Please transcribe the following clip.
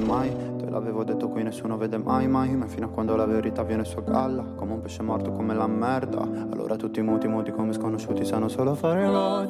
mai. Te l'avevo detto, qui nessuno vede mai, mai. Ma fino a quando la verità viene su a galla, come un pesce morto, come la merda. Allora tutti muti, muti come sconosciuti sanno solo fare la